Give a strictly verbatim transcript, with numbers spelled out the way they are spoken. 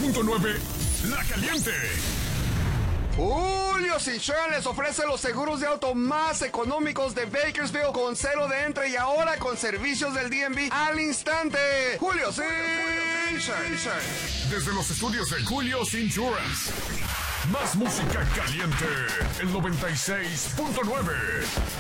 punto nueve, La Caliente. Julio's Insurance les ofrece los seguros de auto más económicos de Bakersfield con cero de entre y ahora con servicios del D M V al instante. Julio's Insurance. Desde los estudios de Julio's Insurance. Más música caliente. El noventa y seis punto nueve.